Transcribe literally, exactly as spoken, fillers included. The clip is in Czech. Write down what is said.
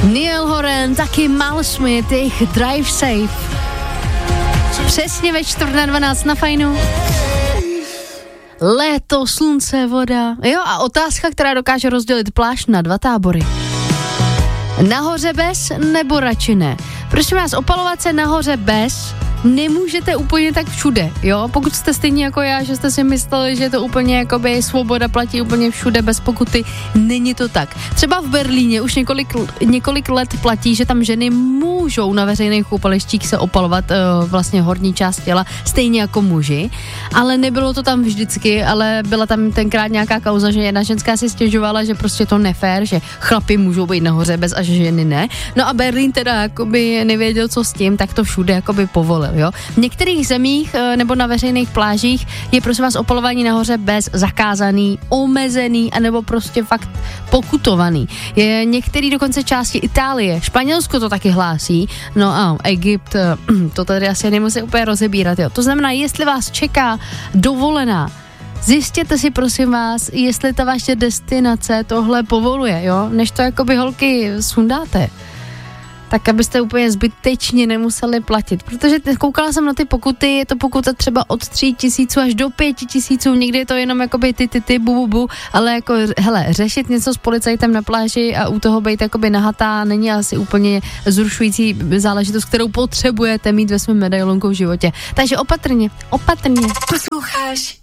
Niall Horan, taky Mal Smith, jejich Drive Safe. Přesně ve čtvrt na dvanáct na Fajnu. Léto, slunce, voda. Jo, a otázka, která dokáže rozdělit plášť na dva tábory. Nahoře bez nebo radši ne? Prosím vás, opalovat se nahoře bez nemůžete úplně tak všude, jo? Pokud jste stejně jako já, že jste si mysleli, že to úplně jakoby svoboda platí úplně všude bez pokuty, není to tak. Třeba v Berlíně už několik, několik let platí, že tam ženy můžou na veřejných koupalištích se opalovat uh, vlastně horní část těla, stejně jako muži, ale nebylo to tam vždycky, ale byla tam tenkrát nějaká kauza, že jedna ženská si stěžovala, že prostě to nefér, že chlapi můžou být nahoře bez a že ženy ne. No a Berlín teda jakoby nevěděl, co s tím, tak to všude jakoby povolil. Jo? V některých zemích nebo na veřejných plážích je prosím vás opalování nahoře bez zakázaný, omezený anebo prostě fakt pokutovaný. Je některý dokonce části Itálie, Španělsko to taky hlásí, no a Egypt, to tady asi nemusí úplně rozebírat. Jo? To znamená, jestli vás čeká dovolená, zjistěte si prosím vás, jestli ta vaše destinace tohle povoluje, jo, než to jakoby holky sundáte. Tak abyste úplně zbytečně nemuseli platit. Protože koukala jsem na ty pokuty, je to pokuta třeba od tří tisíců až do pěti tisíců, někdy je to jenom jakoby ty, ty, ty, bu, bu, bu, ale jako, hele, řešit něco s policajtem na pláži a u toho být jakoby nahatá není asi úplně zrušující záležitost, kterou potřebujete mít ve svém medailonku v životě. Takže opatrně, opatrně. Posloucháš